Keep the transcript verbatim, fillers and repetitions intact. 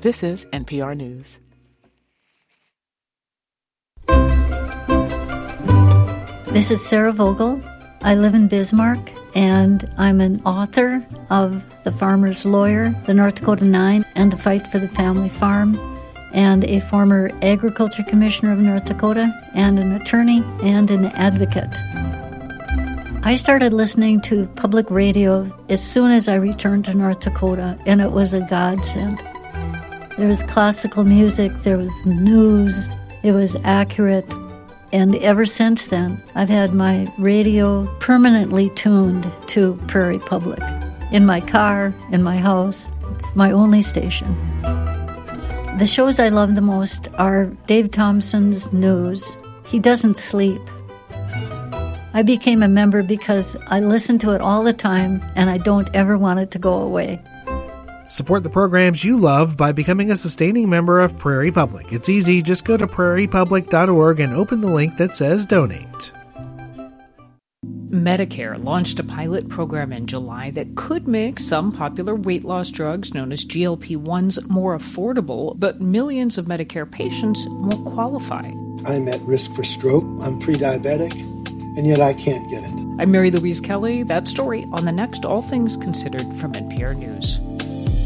This is N P R News. This is Sarah Vogel. I live in Bismarck, and I'm an author of The Farmer's Lawyer, The North Dakota Nine, and The Fight for the Family Farm, and a former Agriculture Commissioner of North Dakota, and an attorney and an advocate. I started listening to public radio as soon as I returned to North Dakota, and it was a godsend. There was classical music, there was news, it was accurate. And ever since then, I've had my radio permanently tuned to Prairie Public. In my car, in my house, it's my only station. The shows I love the most are Dave Thompson's News. He doesn't sleep. I became a member because I listen to it all the time, and I don't ever want it to go away. Support the programs you love by becoming a sustaining member of Prairie Public. It's easy. Just go to prairie public dot org and open the link that says donate. Medicare launched a pilot program in July that could make some popular weight loss drugs known as G L P ones more affordable, but millions of Medicare patients won't qualify. I'm at risk for stroke. I'm pre-diabetic, and yet I can't get it. I'm Mary Louise Kelly. That story on the next All Things Considered from N P R News.